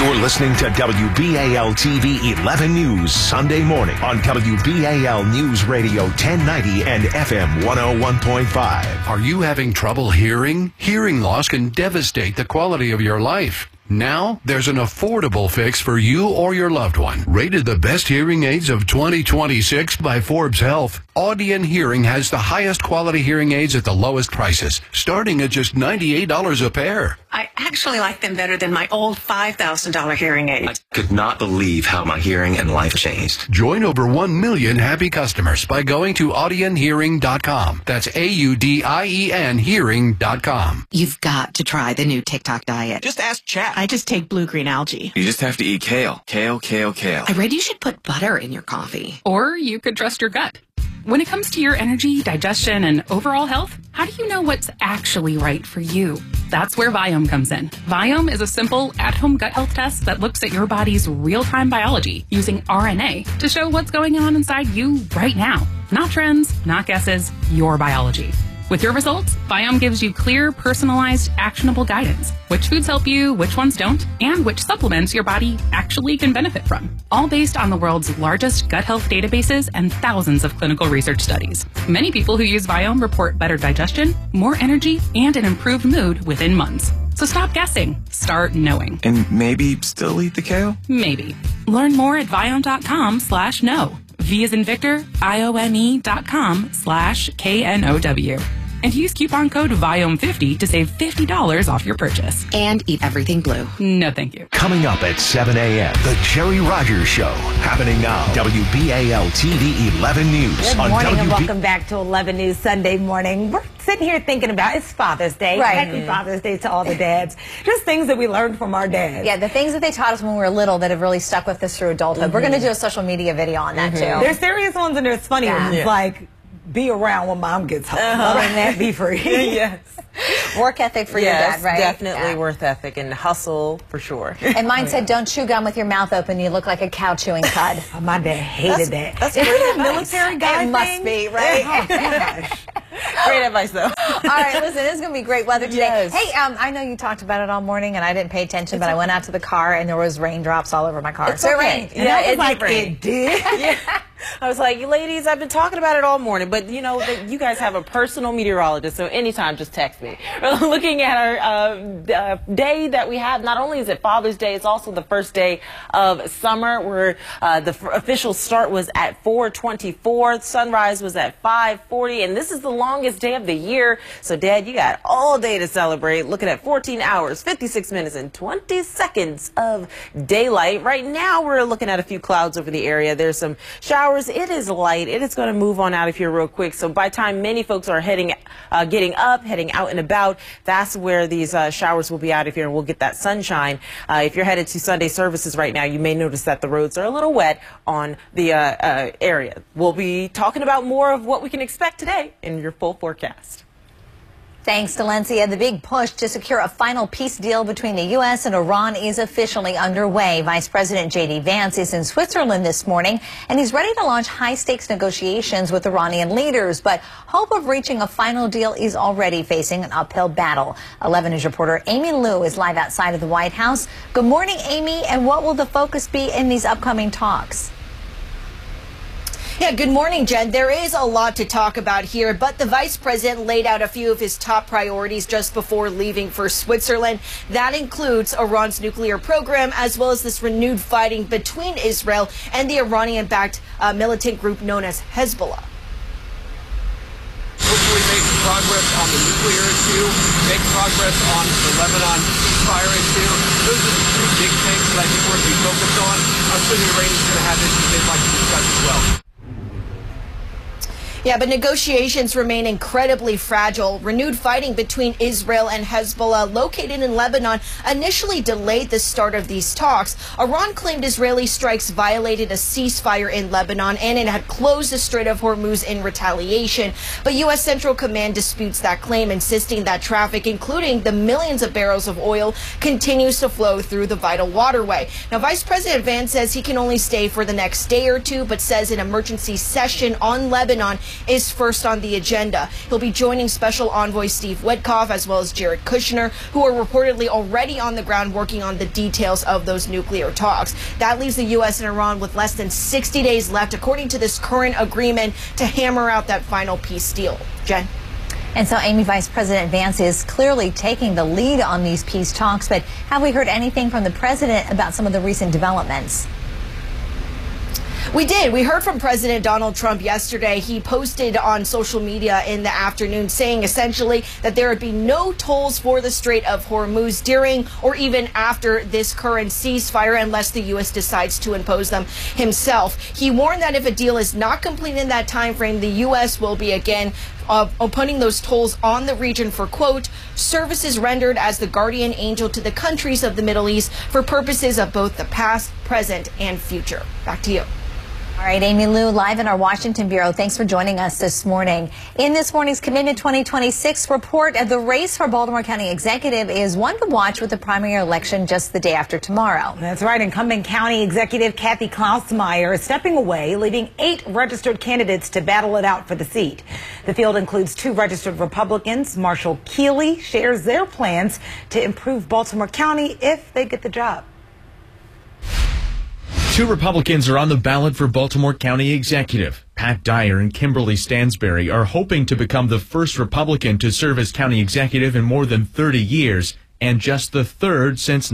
You're listening to WBAL TV 11 News Sunday morning on WBAL News Radio 1090 and FM 101.5. Are you having trouble hearing? Hearing loss can devastate the quality of your life. Now, there's an affordable fix for you or your loved one. Rated the best hearing aids of 2026 by Forbes Health, Audion Hearing has the highest quality hearing aids at the lowest prices, starting at just $98 a pair. I actually like them better than my old $5,000 hearing aid. I could not believe how my hearing and life changed. Join over 1 million happy customers by going to audionhearing.com. That's AUDIEN hearing.com. You've got to try the new TikTok diet. Just ask Chat. I just take blue-green algae. You just have to eat kale. Kale. I read you should put butter in your coffee. Or you could trust your gut. When it comes to your energy, digestion, and overall health, how do you know what's actually right for you? That's where Viome comes in. Viome is a simple, at-home gut health test that looks at your body's real-time biology using RNA to show what's going on inside you right now. Not trends, not guesses, your biology. With your results, Viome gives you clear, personalized, actionable guidance. Which foods help you, which ones don't, and which supplements your body actually can benefit from. All based on the world's largest gut health databases and thousands of clinical research studies. Many people who use Viome report better digestion, more energy, and an improved mood within months. So stop guessing. Start knowing. And maybe still eat the kale? Maybe. Learn more at Viome.com/know. V as in Victor, IOME.com/KNOW. And use coupon code VIOME50 to save $50 off your purchase. And eat everything blue. No, thank you. Coming up at 7 a.m., The Jerry Rogers Show. Happening now. WBAL TV 11 News. Good morning and welcome back to 11 News Sunday morning. We're sitting here thinking about, it's Father's Day. Right. Happy Father's Day to all the dads. Just things that we learned from our dads. Yeah, the things that they taught us when we were little that have really stuck with us through adulthood. We're going to do a social media video on that, too. There's serious ones and there's funny ones, like be around when mom gets home. Other than that, be free. Yes. Work ethic for your dad, right? Definitely work ethic and hustle for sure. And mine said, don't chew gum with your mouth open. You look like a cow chewing cud. Oh, my dad hated that. That's Isn't great that advice. military guy It must thing? be, right? Oh, gosh. Great advice, though. All right, listen, it's going to be great weather today. Yes. Hey, I know you talked about it all morning, and I didn't pay attention, but I went out to the car, and there was raindrops all over my car. It's okay. It rained. Yeah, It it like did rain. it did. Yeah. I was like, you ladies, I've been talking about it all morning, but you know, you guys have a personal meteorologist, so anytime, just text me. We're looking at our day that we have. Not only is it Father's Day, it's also the first day of summer, where the official start was at 4:24, sunrise was at 5:40, and this is the longest day of the year. So, Dad, you got all day to celebrate. Looking at 14 hours, 56 minutes, and 20 seconds of daylight. Right now, we're looking at a few clouds over the area. There's some showers. It is light. It is going to move on out of here real quick. So by the time many folks are getting up, heading out and about, that's where these showers will be out of here, and we'll get that sunshine. If you're headed to Sunday services right now, you may notice that the roads are a little wet on the area. We'll be talking about more of what we can expect today in your full forecast. Thanks, Delencia. The big push to secure a final peace deal between the U.S. and Iran is officially underway. Vice President J.D. Vance is in Switzerland this morning, and he's ready to launch high-stakes negotiations with Iranian leaders. But hope of reaching a final deal is already facing an uphill battle. 11 News reporter Amy Liu is live outside of the White House. Good morning, Amy, and what will the focus be in these upcoming talks? Yeah, good morning, Jen. There is a lot to talk about here, but the vice president laid out a few of his top priorities just before leaving for Switzerland. That includes Iran's nuclear program, as well as this renewed fighting between Israel and the Iranian-backed militant group known as Hezbollah. Hopefully make some progress on the nuclear issue, make progress on the Lebanon ceasefire issue. Those are the two big things that I think we're going to be focused on. I'm sure the Iranians are going to have issues they'd like to discuss as well. Yeah, but negotiations remain incredibly fragile. Renewed fighting between Israel and Hezbollah, located in Lebanon, initially delayed the start of these talks. Iran claimed Israeli strikes violated a ceasefire in Lebanon, and it had closed the Strait of Hormuz in retaliation. But U.S. Central Command disputes that claim, insisting that traffic, including the millions of barrels of oil, continues to flow through the vital waterway. Now, Vice President Vance says he can only stay for the next day or two, but says an emergency session on Lebanon is first on the agenda. He'll be joining Special Envoy Steve Witkoff as well as Jared Kushner, who are reportedly already on the ground working on the details of those nuclear talks. That leaves the U.S. and Iran with less than 60 days left, according to this current agreement, to hammer out that final peace deal. Jen? And so, Amy, Vice President Vance is clearly taking the lead on these peace talks, but have we heard anything from the president about some of the recent developments? We did. We heard from President Donald Trump yesterday. He posted on social media in the afternoon saying essentially that there would be no tolls for the Strait of Hormuz during or even after this current ceasefire unless the U.S. decides to impose them himself. He warned that if a deal is not complete in that time frame, the U.S. will be again putting those tolls on the region for, quote, services rendered as the guardian angel to the countries of the Middle East for purposes of both the past, present, and future. Back to you. All right, Amy Lou, live in our Washington Bureau. Thanks for joining us this morning. In this morning's Commitment 2026 report, the race for Baltimore County Executive is one to watch with the primary election just the day after tomorrow. That's right. Incumbent County Executive Kathy Klausmeier is stepping away, leaving 8 registered candidates to battle it out for the seat. The field includes 2 registered Republicans. Marshall Keeley shares their plans to improve Baltimore County if they get the job. 2 Republicans are on the ballot for Baltimore County Executive. Pat Dyer and Kimberly Stansberry are hoping to become the first Republican to serve as county executive in more than 30 years and just the 3rd since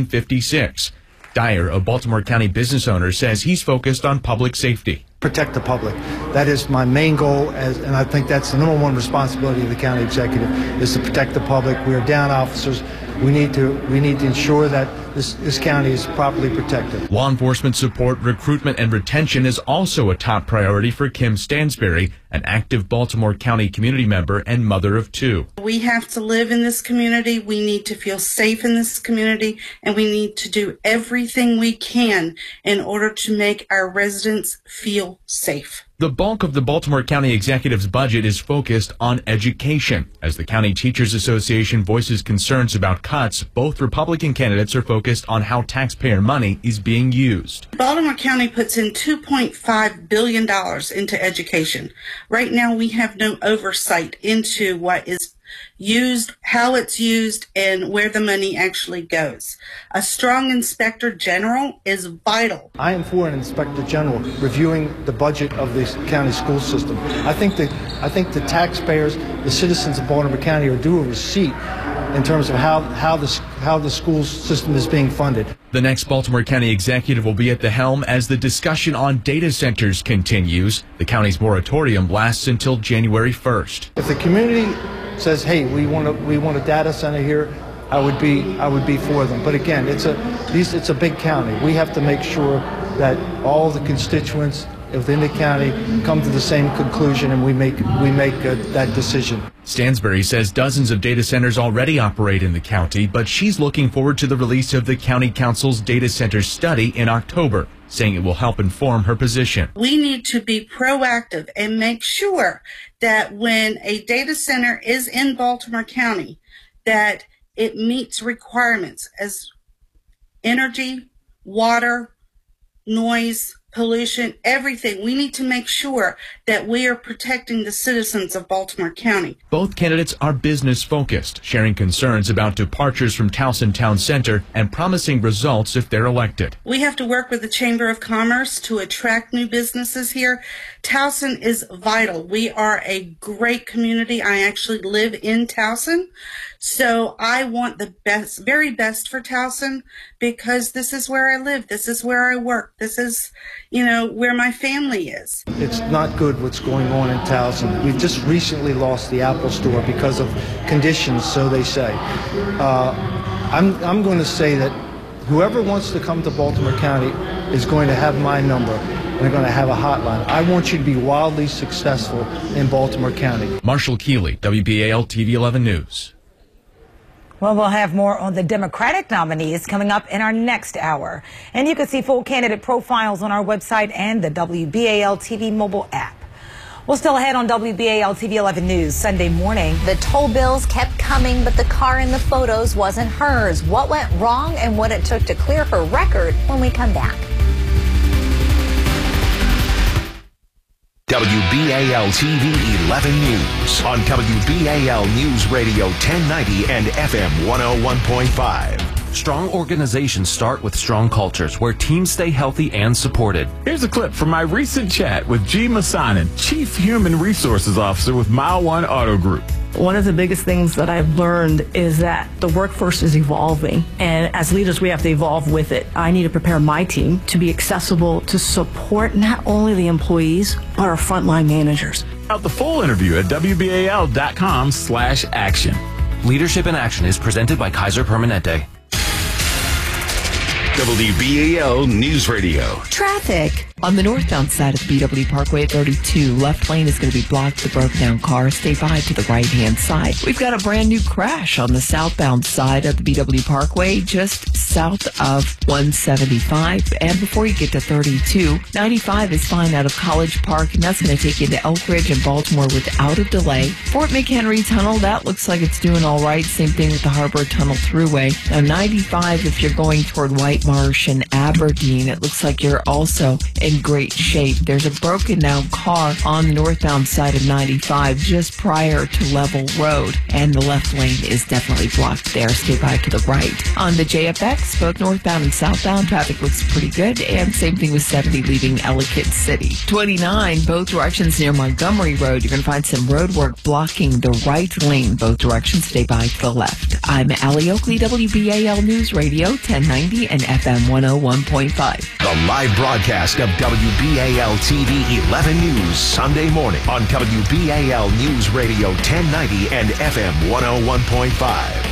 1956. Dyer, a Baltimore County business owner, says he's focused on public safety. Protect the public. That is my main goal, and I think that's the #1 responsibility of the county executive, is to protect the public. We are down officers. We need to ensure that this county is properly protected. Law enforcement support, recruitment, and retention is also a top priority for Kim Stansberry, an active Baltimore County community member and mother of 2. We have to live in this community. We need to feel safe in this community, and we need to do everything we can in order to make our residents feel safe. The bulk of the Baltimore County Executive's budget is focused on education. As the County Teachers Association voices concerns about cuts, both Republican candidates are focused on how taxpayer money is being used. Baltimore County puts in $2.5 billion into education. Right now, we have no oversight into what is used, how it's used, and where the money actually goes. A strong inspector general is vital. I am for an inspector general reviewing the budget of the county school system. I think the taxpayers, the citizens of Baltimore County, are due a receipt in terms of how the school system is being funded. The next Baltimore County executive will be at the helm as the discussion on data centers continues. The county's moratorium lasts until January 1st. If the community says, "Hey, we want a data center here," I would be for them. But again, it's a big county. We have to make sure that all the constituents within the county come to the same conclusion, and we make that decision. Stansberry says dozens of data centers already operate in the county, but she's looking forward to the release of the County Council's data center study in October, saying it will help inform her position. We need to be proactive and make sure that when a data center is in Baltimore County, that it meets requirements as energy, water, noise, pollution, everything. We need to make sure that we are protecting the citizens of Baltimore County. Both candidates are business focused, sharing concerns about departures from Towson Town Center and promising results if they're elected. We have to work with the Chamber of Commerce to attract new businesses here. Towson is vital. We are a great community. I actually live in Towson. So I want the best, very best for Towson, because this is where I live. This is where I work. This is, where my family is. It's not good what's going on in Towson. We've just recently lost the Apple Store because of conditions, so they say. I'm going to say that whoever wants to come to Baltimore County is going to have my number. They're going to have a hotline. I want you to be wildly successful in Baltimore County. Marshall Keeley, WBAL TV 11 News. Well, we'll have more on the Democratic nominees coming up in our next hour. And you can see full candidate profiles on our website and the WBAL TV mobile app. Well, still ahead on WBAL TV 11 News Sunday morning. The toll bills kept coming, but the car in the photos wasn't hers. What went wrong and what it took to clear her record when we come back. WBAL TV 11 News on WBAL News Radio 1090 and FM 101.5. Strong organizations start with strong cultures where teams stay healthy and supported. Here's a clip from my recent chat with G. Masanin, Chief Human Resources Officer with Mile One Auto Group. One of the biggest things that I've learned is that the workforce is evolving, and as leaders we have to evolve with it. I need to prepare my team to be accessible to support not only the employees but our frontline managers. Out the full interview at WBAL.com/action. Leadership in Action is presented by Kaiser Permanente. WBAL News Radio. Traffic. On the northbound side of the BW Parkway at 32, left lane is going to be blocked with a broken down car. Stay by to the right-hand side. We've got a brand new crash on the southbound side of the BW Parkway, just south of 175. And before you get to 32, 95 is fine out of College Park, and that's going to take you to Elk Ridge and Baltimore without a delay. Fort McHenry Tunnel, that looks like it's doing all right. Same thing with the Harbor Tunnel Thruway. Now, 95, if you're going toward White Marsh and Aberdeen, it looks like you're also in great shape. There's a broken down car on the northbound side of 95 just prior to Level Road, and the left lane is definitely blocked there. Stay by to the right. On the JFX, both northbound and southbound, traffic looks pretty good, and same thing with 70 leaving Ellicott City. 29, both directions near Montgomery Road. You're going to find some road work blocking the right lane, both directions. Stay by to the left. I'm Allie Oakley, WBAL News Radio 1090 and FM 101.5. The live broadcast of WBAL TV 11 News Sunday morning on WBAL News Radio 1090 and FM 101.5.